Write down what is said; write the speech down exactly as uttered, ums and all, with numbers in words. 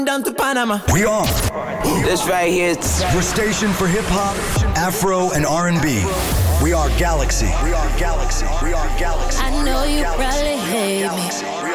down to Panama. We are This right here is your station for hip hop, Afro, and R and B. We are Galaxy. We are Galaxy. We are Galaxy. I know you probably hate me.